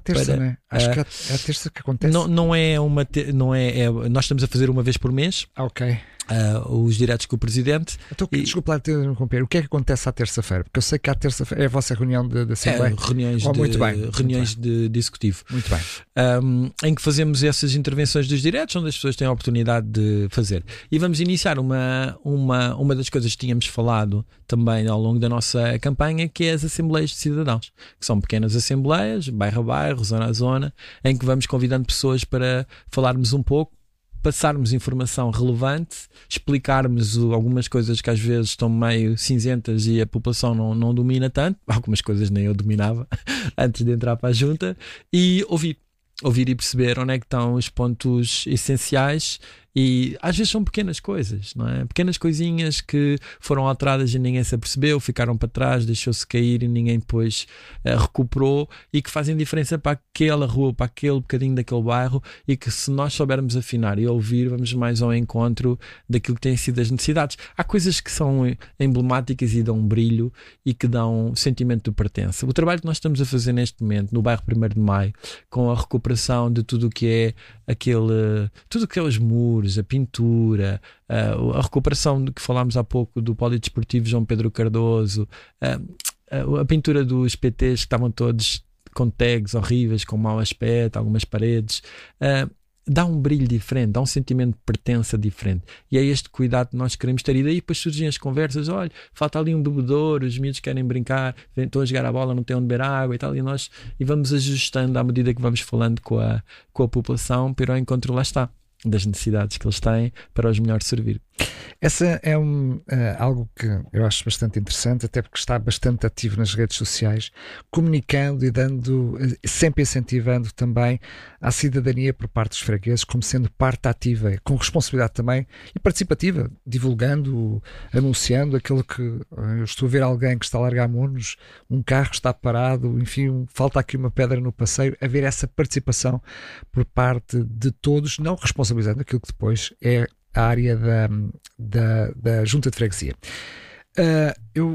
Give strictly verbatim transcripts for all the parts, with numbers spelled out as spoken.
terça, para, não é? Acho uh, que é a terça que acontece. Não, não é uma. Te, não é, é, nós estamos a fazer uma vez por mês. Ah, ok. Uh, os diretos com o Presidente. Então, e, desculpa lá te interromper. O que é que acontece à terça-feira? Porque eu sei que à terça-feira é a vossa reunião de, de Assembleia. É, reuniões, oh, de, muito bem, reuniões muito de, de executivo. Muito bem. Um, em que fazemos essas intervenções dos diretos, onde as pessoas têm a oportunidade de fazer. E vamos iniciar uma, uma, uma das coisas que tínhamos falado também ao longo da nossa campanha, que é as Assembleias de Cidadãos, que são pequenas assembleias, bairro a bairro, zona a zona, em que vamos convidando pessoas para falarmos um pouco, passarmos informação relevante, explicarmos algumas coisas que às vezes estão meio cinzentas e a população não, não domina tanto, algumas coisas nem eu dominava antes de entrar para a junta, e ouvir. Ouvir e perceber onde é que estão os pontos essenciais. E às vezes são pequenas coisas, não é? Pequenas coisinhas que foram alteradas e ninguém se apercebeu, ficaram para trás, deixou-se cair e ninguém depois uh, recuperou, e que fazem diferença para aquela rua, para aquele bocadinho daquele bairro, e que se nós soubermos afinar e ouvir, vamos mais ao encontro daquilo que têm sido as necessidades. Há coisas que são emblemáticas e dão um brilho e que dão sentimento de pertença. O trabalho que nós estamos a fazer neste momento no bairro primeiro de Maio, com a recuperação de tudo o que é aquele, tudo o que é os muros, a pintura, uh, a recuperação de que falámos há pouco do Polidesportivo João Pedro Cardoso, uh, a pintura dos P Ts que estavam todos com tags horríveis, com mau aspecto, algumas paredes, uh, dá um brilho diferente, dá um sentimento de pertença diferente, e é este cuidado que nós queremos ter. E daí depois surgem as conversas: olha, falta ali um bebedouro, os miúdos querem brincar, estão a jogar a bola, não têm onde beber água e tal, e nós e vamos ajustando à medida que vamos falando com a, com a população, para o encontro, lá está, das necessidades que eles têm, para os melhor servir. Essa é um, uh, algo que eu acho bastante interessante, até porque está bastante ativo nas redes sociais, comunicando e dando, sempre incentivando também a cidadania por parte dos fregueses, como sendo parte ativa, com responsabilidade também e participativa, divulgando, anunciando aquilo que eu estou a ver alguém que está a largar monos, um carro está parado, enfim, falta aqui uma pedra no passeio, haver essa participação por parte de todos, não responsabilizando aquilo que depois é a área da, da, da Junta de Freguesia. Uh, eu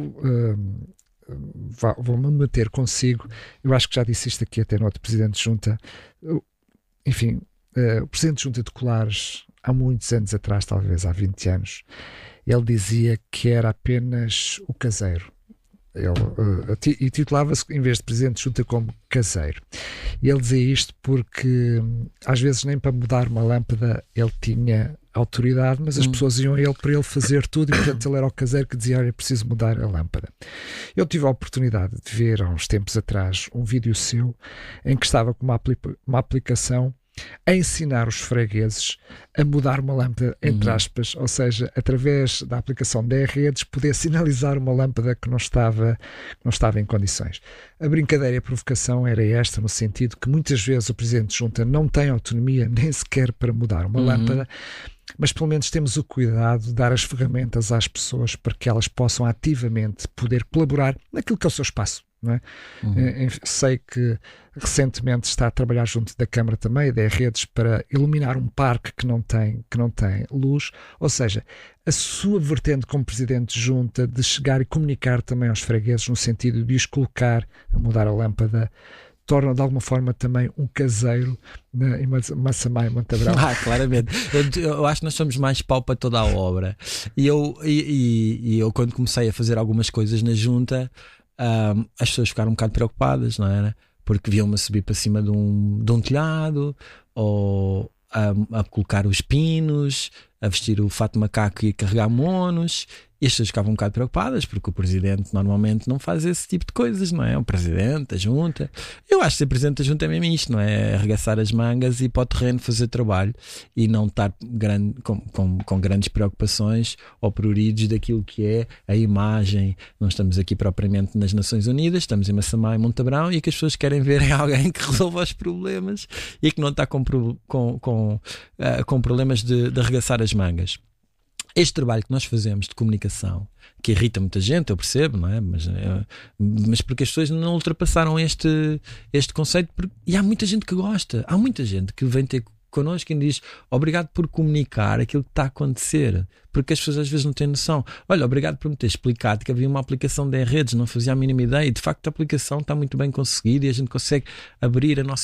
uh, vou-me meter consigo, eu acho que já disse isto aqui até no outro Presidente de Junta. Eu, enfim, uh, o Presidente de Junta de Colares, há muitos anos atrás, talvez há vinte anos, ele dizia que era apenas o caseiro. Ele, uh, e titulava-se, em vez de Presidente de Junta, como caseiro. E ele dizia isto porque às vezes nem para mudar uma lâmpada ele tinha autoridade, mas as hum. pessoas iam a ele para ele fazer tudo, e portanto ele era o caseiro que dizia: olha, é preciso mudar a lâmpada. Eu tive a oportunidade de ver há uns tempos atrás um vídeo seu em que estava com uma, apli- uma aplicação a ensinar os fregueses a mudar uma lâmpada, entre uhum. aspas, ou seja, através da aplicação da redes, poder sinalizar uma lâmpada que não estava, que não estava em condições. A brincadeira e a provocação era esta, no sentido que muitas vezes o Presidente de Junta não tem autonomia nem sequer para mudar uma uhum. lâmpada, mas pelo menos temos o cuidado de dar as ferramentas às pessoas para que elas possam ativamente poder colaborar naquilo que é o seu espaço. Não é? Uhum. Sei que recentemente está a trabalhar junto da Câmara também, da Redes, para iluminar um parque que não tem, que não tem luz, ou seja, a sua vertente como Presidente de Junta de chegar e comunicar também aos fregueses no sentido de os colocar a mudar a lâmpada, torna de alguma forma também um caseiro na, em Massamá e Montabrão. Ah, claramente. Eu, eu acho que nós somos mais pau para toda a obra. E eu, e, e, e eu quando comecei a fazer algumas coisas na Junta, Um, as pessoas ficaram um bocado preocupadas, não era? Porque viam-me a subir para cima de um, de um telhado, ou a, a colocar os pinos, a vestir o fato de macaco e a carregar monos. E as pessoas ficavam um bocado preocupadas, porque o Presidente normalmente não faz esse tipo de coisas, não é? O Presidente da Junta. Eu acho que ser Presidente da Junta é mesmo isto, não é? Arregaçar as mangas e ir para o terreno fazer trabalho, e não estar grande, com, com, com grandes preocupações ou pruridos daquilo que é a imagem. Não estamos aqui propriamente nas Nações Unidas, estamos em Massamá e Montabrão, e que as pessoas querem ver é alguém que resolva os problemas e que não está com, com, com, uh, com problemas de, de arregaçar as mangas. Este trabalho que nós fazemos de comunicação, que irrita muita gente, eu percebo, não é? Mas, é, mas porque as pessoas não ultrapassaram este, este conceito, e há muita gente que gosta, há muita gente que vem ter connosco e diz: obrigado por comunicar aquilo que está a acontecer, porque as pessoas às vezes não têm noção. Olha, obrigado por me ter explicado que havia uma aplicação de redes, não fazia a mínima ideia, e de facto a aplicação está muito bem conseguida e a gente consegue abrir a nossa